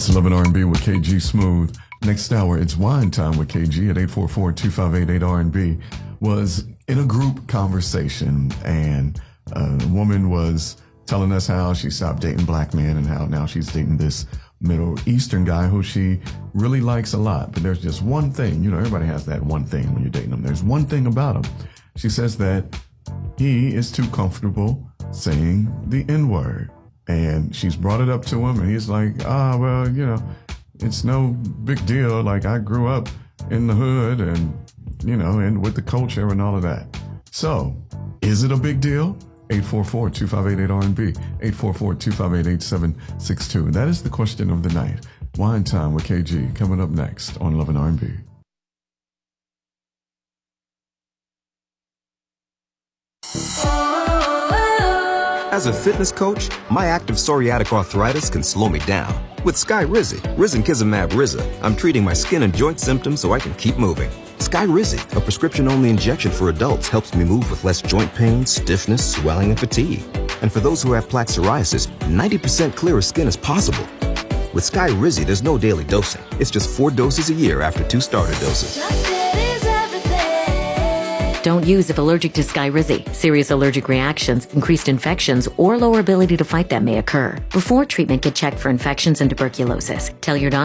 It's 11 R&B with KG Smooth. Next hour, it's Wine Time with KG at 844-2588-R&B. Was in a group conversation, and a woman was telling us how she stopped dating black men and how now she's dating this Middle Eastern guy who she really likes a lot. But there's just one thing, everybody has that one thing when you're dating them. There's one thing about him. She says that he is too comfortable saying the N-word. And she's brought it up to him, and he's like, it's no big deal. Like, I grew up in the hood and, and with the culture and all of that. So, is it a big deal? 844-2588-R&B, 844-258-8762. That is the question of the night. Wine Time with KG coming up next on Love and R&B. As a fitness coach, my active psoriatic arthritis can slow me down. With Skyrizi, Risankizumab Riza, I'm treating my skin and joint symptoms so I can keep moving. Skyrizi, a prescription-only injection for adults, helps me move with less joint pain, stiffness, swelling, and fatigue. And for those who have plaque psoriasis, 90% clearer skin is possible. With Skyrizi, there's no daily dosing. It's just 4 doses a year after 2 starter doses. Don't use if allergic to Skyrizi. Serious allergic reactions, increased infections, or lower ability to fight them may occur. Before treatment, get checked for infections and tuberculosis. Tell your doctor